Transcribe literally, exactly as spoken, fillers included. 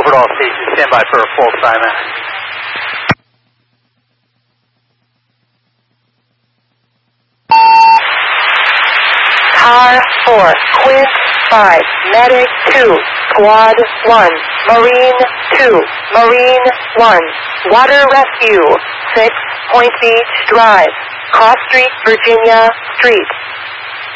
over to all stations. Stand by for a full assignment. Car four, Quint five, Medic two, Squad one, Marine two, Marine one, Water Rescue six, Point Beach Drive, Cross Street, Virginia Street.